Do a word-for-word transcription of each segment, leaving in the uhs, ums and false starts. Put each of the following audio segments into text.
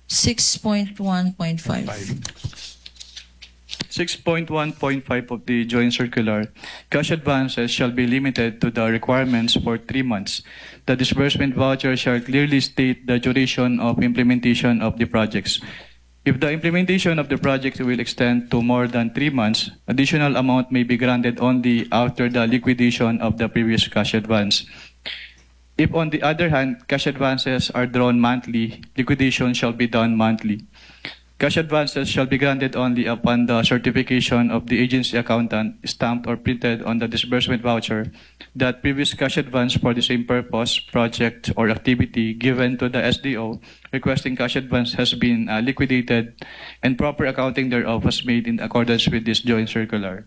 six point one point five. six point one point five of the Joint Circular, cash advances shall be limited to the requirements for three months. The disbursement voucher shall clearly state the duration of implementation of the projects. If the implementation of the project will extend to more than three months, additional amount may be granted only after the liquidation of the previous cash advance. If, on the other hand, cash advances are drawn monthly, liquidation shall be done monthly. Cash advances shall be granted only upon the certification of the agency accountant stamped or printed on the disbursement voucher that previous cash advance for the same purpose, project, or activity given to the S D O requesting cash advance has been uh, liquidated and proper accounting thereof was made in accordance with this joint circular.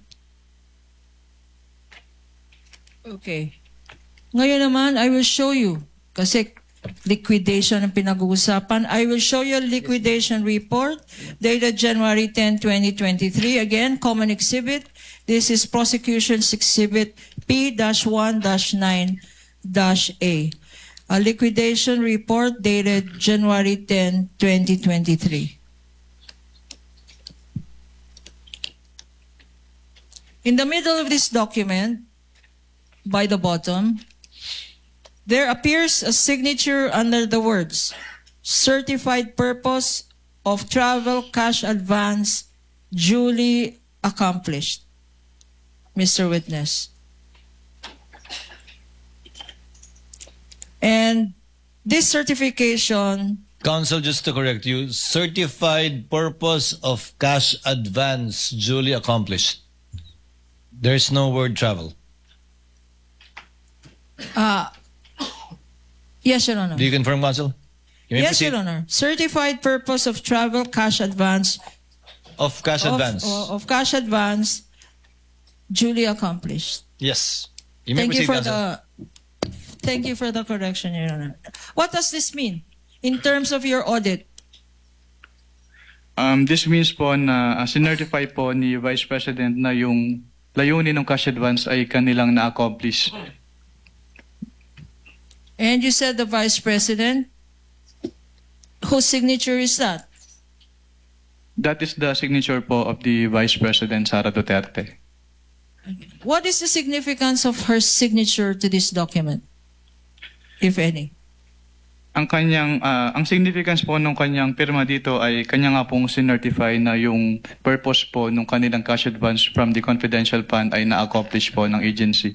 Okay. Ngayon naman, I will show you. Kasi liquidation ang pinag-uusapan. I will show you a liquidation report dated January tenth, twenty twenty-three. Again, common exhibit. This is prosecution's exhibit P one nine A. A liquidation report dated January tenth, twenty twenty-three. In the middle of this document, by the bottom, there appears a signature under the words, certified purpose of travel cash advance duly accomplished. Mister Witness. And this certification... Counsel, just to correct you, certified purpose of cash advance duly accomplished. There's no word travel. Uh, yes, Your Honor. Do you confirm, Counsel? You may Yes, proceed. Your Honor. Certified purpose of travel cash advance Of cash of, advance. Of, of cash advance duly accomplished. Yes. You may Thank you proceed, for Counsel. the Thank you for the correction, Your Honor. What does this mean in terms of your audit? Um, this means po na uh, sinertify po ni Vice President na yung layunin ng cash advance ay kanilang na-accomplish. And you said the Vice President, whose signature is that? That is the signature po of the Vice President Sara Duterte. What is the significance of her signature to this document, if any? Ang kanyang uh, ang significance po ng kanyang pirma dito ay kanya nga pong sinertify na yung purpose po ng kanilang cash advance from the confidential fund ay na-accomplish po ng agency.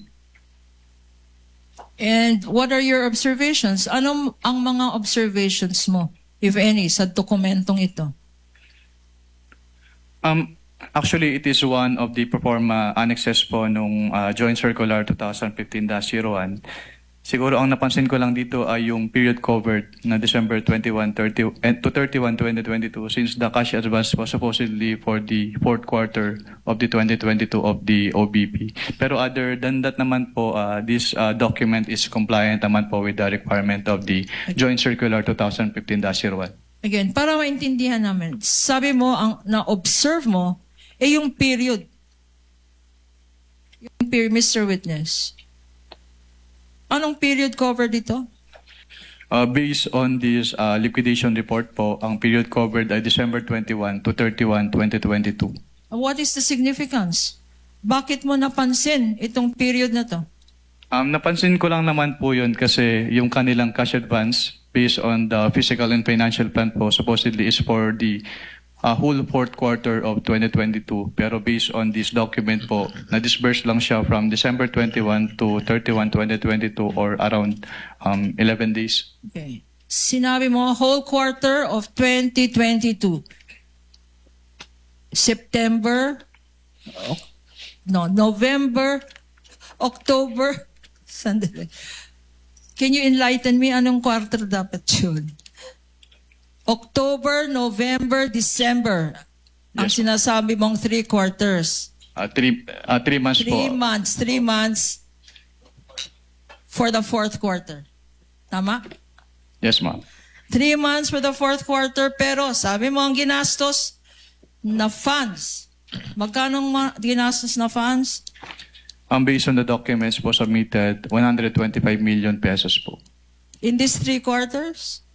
And what are your observations? Anong ang mga observations mo, if any, sa dokumentong ito? Um, actually, it is one of the proforma annexes po nung uh, Joint Circular twenty fifteen dash zero one. Siguro ang napansin ko lang dito ay yung period covered na December twenty-one thirty to thirty-one twenty twenty-two since the cash advance was supposedly for the fourth quarter of the twenty twenty-two of the O B P. Pero other than that naman po, uh, this uh, document is compliant naman po with the requirement of the Joint Circular twenty fifteen dash zero one. Again, para maintindihan namin, sabi mo, ang na-observe mo, eh yung period. Yung period, Mister Witness. Anong period covered dito? Uh, based on this uh, liquidation report po, ang period covered ay December twenty-one to thirty-one twenty twenty-two. What is the significance? Bakit mo napansin itong period na to? Um, napansin ko lang naman po yun kasi yung kanilang cash advance based on the fiscal and financial plan po supposedly is for the uh, whole fourth quarter of twenty twenty-two. Pero based on this document po, na-disburse lang siya from December twenty-one to thirty-one twenty twenty-two or around um, eleven days. Okay. Sinabi mo, whole quarter of twenty twenty-two. September, no, November, October, sandali. Can you enlighten me anong quarter dapat yun? October, November, December. Ang Yes. sinasabi mong three quarters. Uh, three, uh, three months Three po. months, three months for the fourth quarter. Tama? Yes, ma'am. Three months for the fourth quarter, pero sabi mo ang ginastos na funds. Magkano ang ginastos na funds? Um, based on the documents po submitted, one hundred twenty-five million pesos po. In these three quarters?